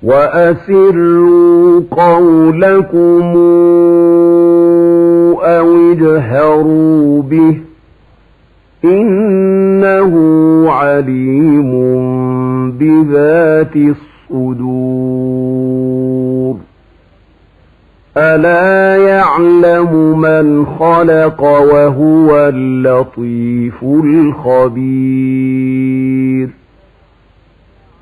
وأسروا قولكم أو اجهروا به إنه عليم بذات الصدور ألا يعلم من خلق وهو اللطيف الخبير